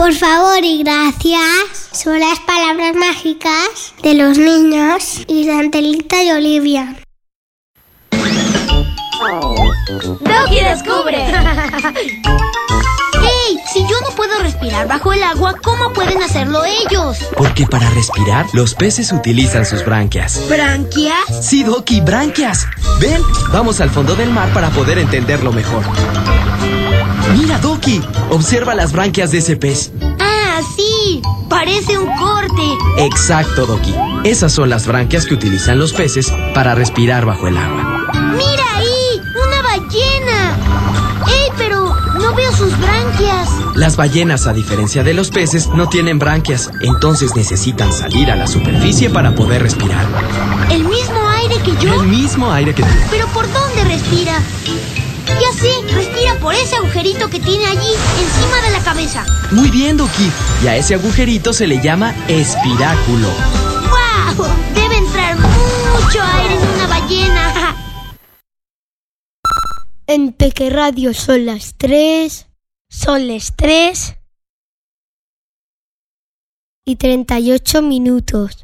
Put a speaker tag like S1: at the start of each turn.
S1: Por favor y gracias. Son las palabras mágicas de los niños y de Angelita y Olivia.
S2: ¡Doki descubre!
S3: ¡Hey! Si yo no puedo respirar bajo el agua, ¿cómo pueden hacerlo ellos?
S4: Porque para respirar, los peces utilizan sus branquias.
S3: ¿Branquias?
S4: Sí, Doki, branquias. Ven, vamos al fondo del mar para poder entenderlo mejor. Mira, Doki, observa las branquias de ese pez.
S3: ¡Ah, sí! Parece un corte.
S4: Exacto, Doki. Esas son las branquias que utilizan los peces para respirar bajo el agua.
S3: ¡Mira ahí! ¡Una ballena! ¡Ey, pero no veo sus branquias!
S4: Las ballenas, a diferencia de los peces, no tienen branquias, entonces necesitan salir a la superficie para poder respirar.
S3: ¿El mismo aire que yo?
S4: El mismo aire que tú.
S3: ¿Pero por dónde respira? Ya sé, respira por ese agujerito que tiene allí, encima de la cabeza.
S4: Muy bien, Doki. Y a ese agujerito se le llama espiráculo.
S3: ¡Guau! Debe entrar mucho aire en una ballena.
S5: En Peque Radio son las 3. Son las 3:38.